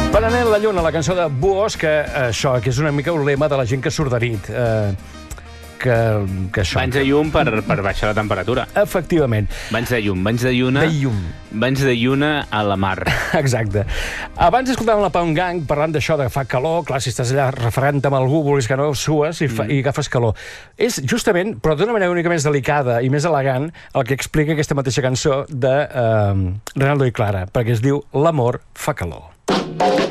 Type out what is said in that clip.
Prenent la lluna, la cançó de Buos, que això, que és una mica un lema de la gent que surt de nit. Que això... Banys de llum per baixar la temperatura. Efectivament. Banys de llum, banys de lluna... De llum. Banys de lluna a la mar. Exacte. Abans escoltàvem la Pound Gang parlant d'això, de fa calor. Clar, si estàs allà referent amb algú, vols que no, sues i agafes calor. És justament, però d'una manera única més delicada i més elegant, el que explica aquesta mateixa cançó de Renaldo i Clara, perquè es diu L'amor fa calor.